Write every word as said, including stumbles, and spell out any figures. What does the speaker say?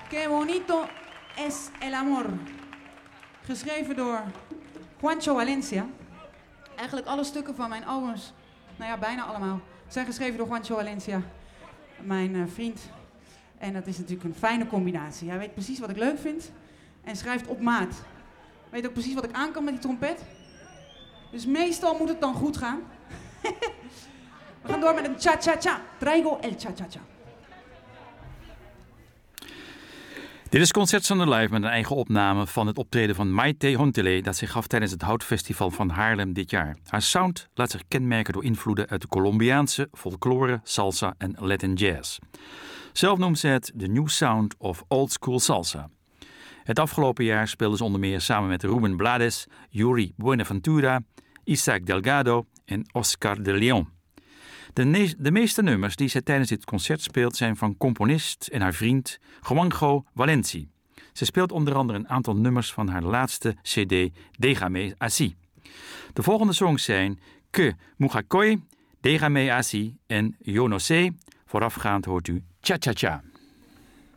Qué bonito es el amor. Geschreven door Juancho Valencia. Eigenlijk alle stukken van mijn albums, nou ja, bijna allemaal, zijn geschreven door Juancho Valencia, mijn uh, vriend. En dat is natuurlijk een fijne combinatie. Hij weet precies wat ik leuk vind en schrijft op maat. Weet ook precies wat ik aan kan met die trompet. Dus meestal moet het dan goed gaan. We gaan door met een cha-cha-cha. Traigo el cha-cha-cha. Dit is Concert Zonder Live met een eigen opname van het optreden van Maite Hontele dat zich gaf tijdens het Houtfestival van Haarlem dit jaar. Haar sound laat zich kenmerken door invloeden uit de Colombiaanse, folklore, salsa en Latin jazz. Zelf noemt ze het de new sound of old school salsa. Het afgelopen jaar speelde ze onder meer samen met Ruben Blades, Yuri Buenaventura, Isaac Delgado en Oscar de Leon. De, ne- de meeste nummers die zij tijdens dit concert speelt zijn van componist en haar vriend Juanjo Valenci. Ze speelt onder andere een aantal nummers van haar laatste cd Déjame Así. De volgende songs zijn Que Mujacoy, Déjame Así en Yo No Sé. Voorafgaand hoort u Cha Cha Cha.